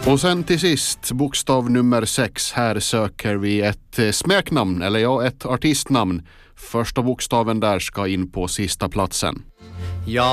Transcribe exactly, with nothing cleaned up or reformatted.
Och sen till sist, bokstav nummer sex. Här söker vi ett smeknamn, eller ja, ett artistnamn. Första bokstaven där ska in på sista platsen. Ja,